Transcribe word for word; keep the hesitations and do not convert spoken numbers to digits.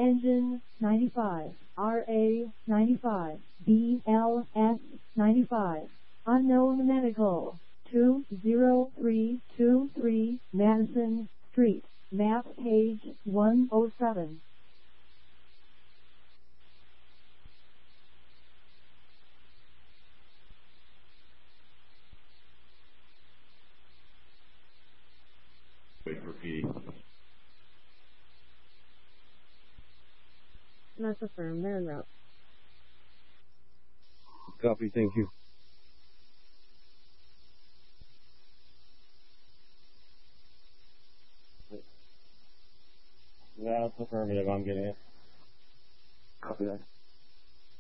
Engine ninety-five, R A ninety-five, B L S ninety-five. Unknown Medical, two zero three two three Madison Street, map page one oh seven. Wait for P D. That's affirmed. They're en route. Copy, thank you. That's affirmative, I'm getting it. Copy that.